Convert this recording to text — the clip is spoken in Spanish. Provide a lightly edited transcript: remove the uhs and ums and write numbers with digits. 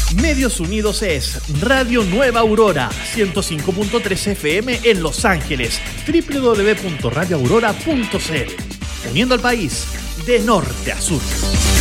Medios Unidos es Radio Nueva Aurora, 105.3 FM en Los Ángeles, www.radioaurora.cl, uniendo al país de norte a sur.